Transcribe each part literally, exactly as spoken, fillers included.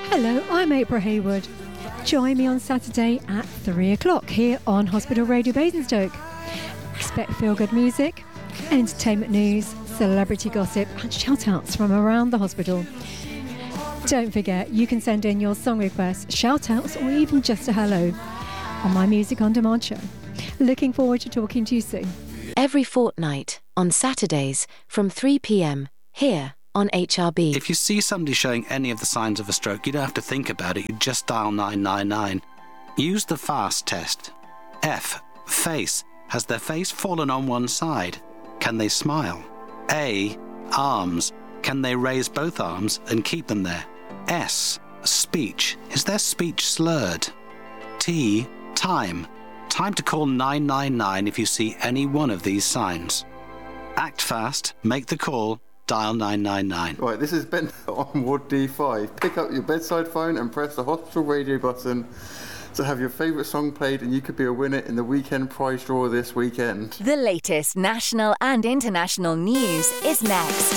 Hello, I'm April Hayward. Join me on Saturday at three o'clock here on Hospital Radio Basingstoke. Expect feel-good music, entertainment news, celebrity gossip and shout-outs from around the hospital. Don't forget, you can send in your song requests, shout-outs or even just a hello on my Music On Demand show. Looking forward to talking to you soon. Every fortnight on Saturdays from three p.m. here on H R B. If you see somebody showing any of the signs of a stroke, you don't have to think about it. You just dial nine nine nine. Use the FAST test. F. Face. Has their face fallen on one side? Can they smile? A. Arms. Can they raise both arms and keep them there? S. Speech. Is their speech slurred? T. Time. Time to call nine nine nine if you see any one of these signs. Act fast, make the call, dial nine nine nine. Right, this is Ben on Ward D five. Pick up your bedside phone and press the hospital radio button to have your favourite song played, and you could be a winner in the weekend prize draw this weekend. The latest national and international news is next.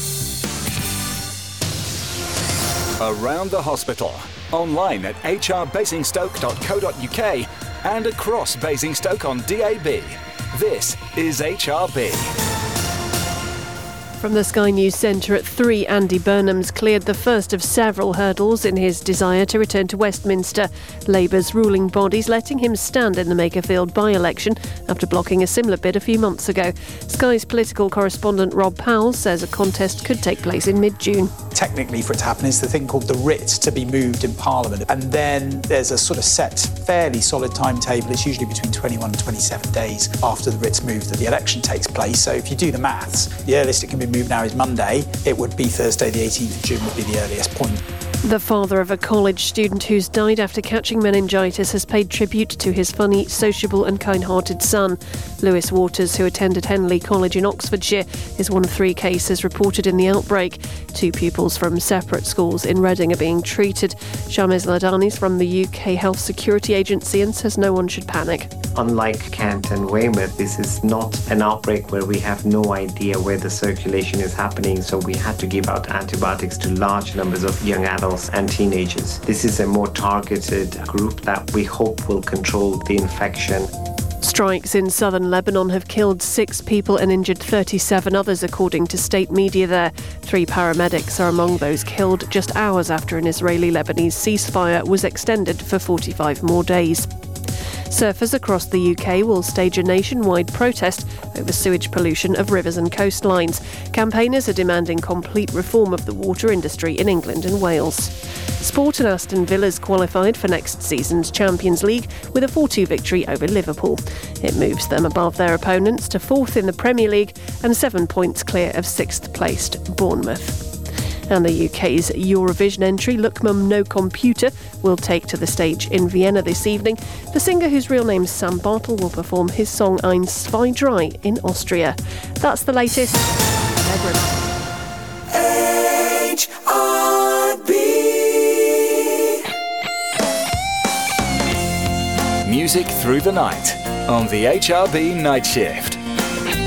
Around the hospital, online at h r basingstoke dot co dot u k and across Basingstoke on D A B. This is H R B. From the Sky News Centre at three, Andy Burnham's cleared the first of several hurdles in his desire to return to Westminster. Labour's ruling body's letting him stand in the Makerfield by-election after blocking a similar bid a few months ago. Sky's political correspondent Rob Powell says a contest could take place in mid-June. Technically, for it to happen, is the thing called the writ to be moved in Parliament. And then there's a sort of set, fairly solid timetable. It's usually between twenty-one and twenty-seven days after the writ's moved that the election takes place. So if you do the maths, the earliest it can be moved now is Monday. It would be Thursday the eighteenth of June would be the earliest point. The father of a college student who's died after catching meningitis has paid tribute to his funny, sociable and kind-hearted son. Lewis Waters, who attended Henley College in Oxfordshire, is one of three cases reported in the outbreak. Two pupils from separate schools in Reading are being treated. Shamez Ladani's from the U K Health Security Agency and says no one should panic. Unlike Kent and Weymouth, this is not an outbreak where we have no idea where the circulation is happening, so we had to give out antibiotics to large numbers of young adults and teenagers. This is a more targeted group that we hope will control the infection. Strikes in southern Lebanon have killed six people and injured thirty-seven others, according to state media there. Three paramedics are among those killed just hours after an Israeli-Lebanese ceasefire was extended for forty-five more days. Surfers across the U K will stage a nationwide protest over sewage pollution of rivers and coastlines. Campaigners are demanding complete reform of the water industry in England and Wales. Sport and Aston Villa's qualified for next season's Champions League with a four two victory over Liverpool. It moves them above their opponents to fourth in the Premier League and seven points clear of sixth placed Bournemouth. And the U K's Eurovision entry, Look Mum No Computer, will take to the stage in Vienna this evening. The singer, whose real name's Sam Bartle, will perform his song Ein Zwei Drei in Austria. That's the latest. H R B. Music through the night on the H R B Night Shift.